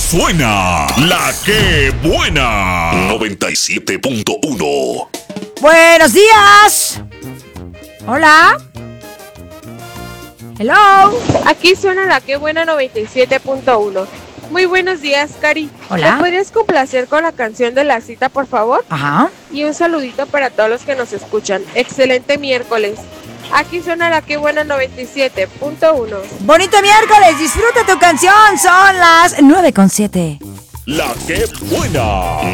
Suena La Que Buena 97.1. Buenos días. Hola. Hello. Aquí suena La Que Buena 97.1. Muy buenos días, Cari. Hola. ¿Me podrías complacer con la canción de la cita, por favor? Ajá. Y un saludito para todos los que nos escuchan. Excelente miércoles. Aquí suena La Que Buena 97.1. Bonito miércoles, disfruta tu canción. Son las 9:07. La Que Buena.